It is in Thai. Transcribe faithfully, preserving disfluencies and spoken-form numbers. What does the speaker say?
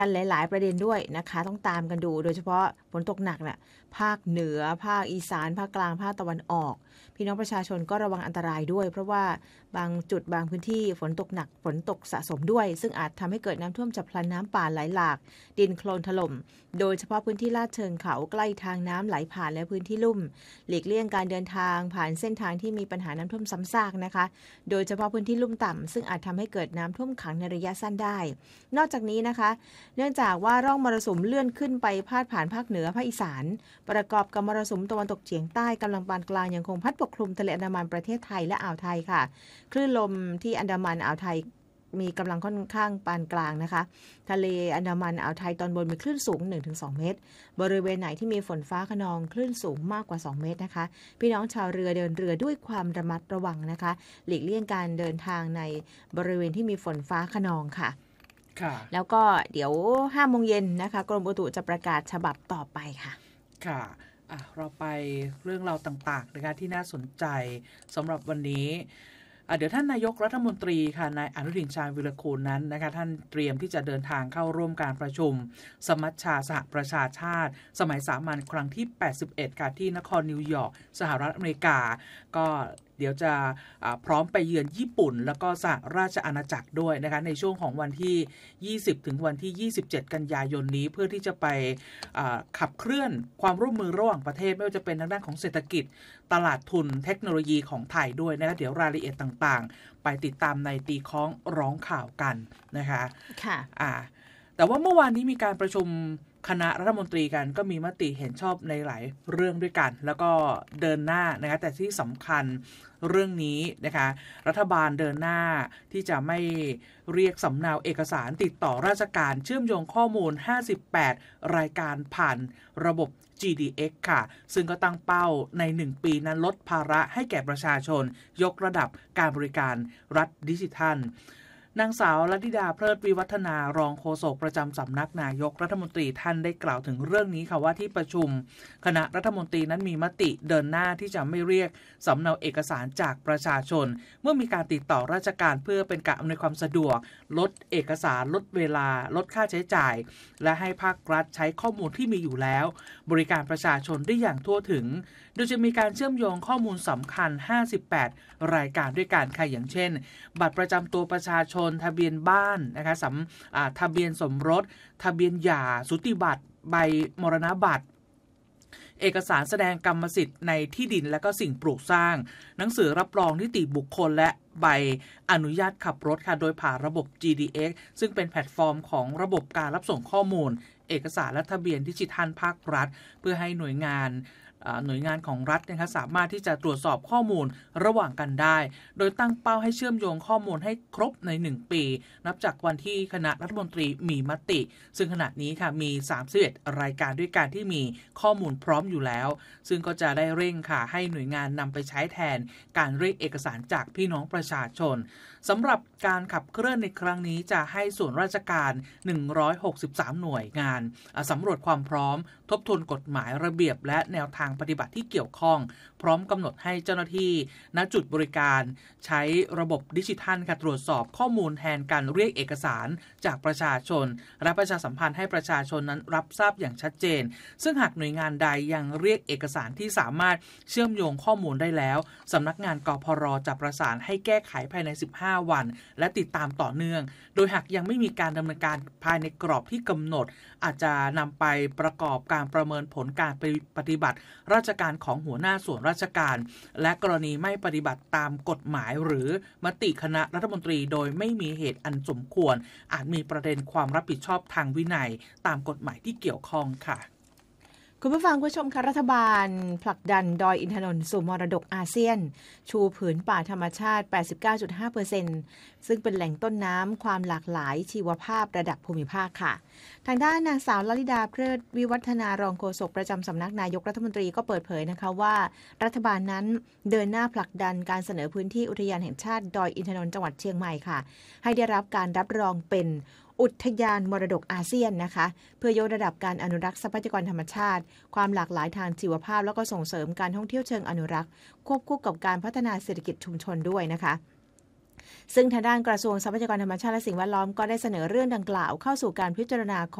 กันหลายๆประเด็นด้วยนะคะต้องตามกันดูโดยเฉพาะฝนตกหนักน่ะภาคเหนือภาคอีสานภาคกลางภาคตะวันออกพี่น้องประชาชนก็ระวังอันตรายด้วยเพราะว่าบางจุดบางพื้นที่ฝนตกหนักฝนตกสะสมด้วยซึ่งอาจทำให้เกิดน้ำท่วมฉับพลันน้ำป่าไหลหลากดินโคลนถล่มโดยเฉพาะพื้นที่ลาดเชิงเขาใกล้ทางน้ำไหลผ่านและพื้นที่ลุ่มหลีกเลี่ยงการเดินทางผ่านเส้นทางที่มีปัญหาน้ำท่วมซ้ำซากนะคะโดยเฉพาะพื้นที่ลุ่มต่ำซึ่งอาจทำให้เกิดน้ำท่วมขังในระยะสั้นได้นอกจากนี้นะคะเนื่องจากว่าร่องมรสุมเลื่อนขึ้นไปพาดผ่านภาคเหนือภาคอีสานประกอบกับมรสุมตะวันตกเฉียงใต้กำลังปานกลางยังคงพัดปกคลุมทะเลอันดามันประเทศไทยและอ่าวไทยค่ะคลื่นลมที่อันดามันอ่าวไทยมีกำลังค่อนข้างปานกลางนะคะทะเลอันดามันอ่าวไทยตอนบนมีคลื่นสูง หนึ่งถึงสอง เมตรบริเวณไหนที่มีฝนฟ้าคะนองคลื่นสูงมากกว่าสองเมตรนะคะพี่น้องชาวเรือเดินเรือด้วยความระมัดระวังนะคะหลีกเลี่ยงการเดินทางในบริเวณที่มีฝนฟ้าคะนองค่ะแล้วก็เดี๋ยวห้าโมงเย็นนะคะกรมอุตุจะประกาศฉบับต่อไปค่ะค่ะเราไปเรื่องราวต่างๆนะคะที่น่าสนใจสำหรับวันนี้เดี๋ยวท่านนายกรัฐมนตรีค่ะนายอนุทินชาญวิรากูลนั้นนะคะท่านเตรียมที่จะเดินทางเข้าร่วมการประชุมสมัชชาสหประชาชาติสมัยสามัญครั้งที่แปดสิบเอ็ดค่ะที่นครนิวยอร์กสหรัฐอเมริกาก็เดี๋ยวจะพร้อมไปเยือนญี่ปุ่นแล้วก็สหราชอาณาจักรด้วยนะคะในช่วงของวันที่ยี่สิบถึงวันที่ยี่สิบเจ็ดกันยายนนี้เพื่อที่จะไปขับเคลื่อนความร่วมมือระหว่างประเทศไม่ว่าจะเป็นทางด้านของเศรษฐกิจตลาดทุนเทคโนโลยีของไทยด้วยนะคะเดี๋ยวรายละเอียดต่างๆไปติดตามในตีค้องร้องข่าวกันนะคะค่ะอ่าแต่ว่าเมื่อวานนี้มีการประชุมคณะรัฐมนตรีกันก็มีมติเห็นชอบในหลายเรื่องด้วยกันแล้วก็เดินหน้านะคะแต่ที่สำคัญเรื่องนี้นะคะรัฐบาลเดินหน้าที่จะไม่เรียกสำเนาเอกสารติดต่อราชการเชื่อมโยงข้อมูลห้าสิบแปดรายการผ่านระบบ จี ดี เอ็กซ์ ค่ะซึ่งก็ตั้งเป้าในหนึ่งปีนั้นลดภาระให้แก่ประชาชนยกระดับการบริการรัฐดิจิทัลนางสาวลัทธิดาเพลิดวิวัฒนารองโฆษกประจำสำนักนายกรัฐมนตรีท่านได้กล่าวถึงเรื่องนี้ค่ะว่าที่ประชุมคณะรัฐมนตรีนั้นมีมติเดินหน้าที่จะไม่เรียกสำเนาเอกสารจากประชาชนเมื่อมีการติดต่อราชการเพื่อเป็นการอำนวยความสะดวกลดเอกสารลดเวลาลดค่าใช้จ่ายและให้ภาครัฐใช้ข้อมูลที่มีอยู่แล้วบริการประชาชนได้อย่างทั่วถึงโดยจะมีการเชื่อมโยงข้อมูลสำคัญห้าสิบแปดรายการด้วยกันค่ะอย่างเช่นบัตรประจำตัวประชาชนทะเบียนบ้านนะคะสำทะเบียนสมรสทะเบียนหย่าสูติบัตรใบมรณบัตรเอกสารแสดงกรรมสิทธิ์ในที่ดินและก็สิ่งปลูกสร้างหนังสือรับรองนิติบุคคลและใบอนุญาตขับรถค่ะโดยผ่านระบบ จี ดี เอ็กซ์ ซึ่งเป็นแพลตฟอร์มของระบบการรับส่งข้อมูลเอกสารและทะเบียนดิจิทัลภาครัฐเพื่อให้หน่วยงานหน่วยงานของรัฐนะคะสามารถที่จะตรวจสอบข้อมูลระหว่างกันได้โดยตั้งเป้าให้เชื่อมโยงข้อมูลให้ครบในหนึ่งปีนับจากวันที่คณะรัฐมนตรีมีมติซึ่งขณะนี้ค่ะมีสามสิบเอ็ดรายการด้วยการที่มีข้อมูลพร้อมอยู่แล้วซึ่งก็จะได้เร่งค่ะให้หน่วยงานนำไปใช้แทนการเรียกเอกสารจากพี่น้องประชาชนสำหรับการขับเคลื่อนในครั้งนี้จะให้ส่วนราชการหนึ่งร้อยหกสิบสามหน่วยงานสำรวจความพร้อมทบทวนกฎหมายระเบียบและแนวทางปฏิบัติที่เกี่ยวข้องพร้อมกำหนดให้เจ้าหน้าที่ณจุดบริการใช้ระบบดิจิทัลค่ะตรวจสอบข้อมูลแทนการเรียกเอกสารจากประชาชนและประชาสัมพันธ์ให้ประชาชนนั้นรับทราบอย่างชัดเจนซึ่งหากหน่วยงานใดยังเรียกเอกสารที่สามารถเชื่อมโยงข้อมูลได้แล้วสำนักงานกพร.จะประสานให้แก้ไขภายในสิบห้าวันและติดตามต่อเนื่องโดยหากยังไม่มีการดำเนินการภายในกรอบที่กำหนดอาจจะนำไปประกอบการประเมินผลการปฏิบัติราชการของหัวหน้าส่วนราชการและกรณีไม่ปฏิบัติตามกฎหมายหรือมติคณะรัฐมนตรีโดยไม่มีเหตุอันสมควรอาจมีประเด็นความรับผิดชอบทางวินัยตามกฎหมายที่เกี่ยวข้องค่ะคุณผู้ฟังผู้ชมคะรัฐบาลผลักดันดอยอินทนนท์สู่มรดกอาเซียนชูผืนป่าธรรมชาติ แปดสิบเก้าจุดห้าเปอร์เซ็นต์ ซึ่งเป็นแหล่งต้นน้ำความหลากหลายชีวภาพระดับภูมิภาคค่ะทางด้านนางสาวลลิดาเพลิดวิวัฒนารองโฆษกประจำสำนักนายกรัฐมนตรีก็เปิดเผยนะคะว่ารัฐบาลนั้นเดินหน้าผลักดันการเสนอพื้นที่อุทยานแห่งชาติดอยอินทนนท์จังหวัดเชียงใหม่ค่ะให้ได้รับการรับรองเป็นอุทยานมรดกอาเซียนนะคะเพื่อยกระดับการอนุรักษ์ทรัพยากรธรรมชาติความหลากหลายทางชีวภาพแล้วก็ส่งเสริมการท่องเที่ยวเชิงอนุรักษ์ควบคู่กับการพัฒนาเศรษฐกิจชุมชนด้วยนะคะซึ่งทางด้านกระทรวงทรัพยากรธรรมชาติและสิ่งแวดล้อมก็ได้เสนอเรื่องดังกล่าวเข้าสู่การพิจารณา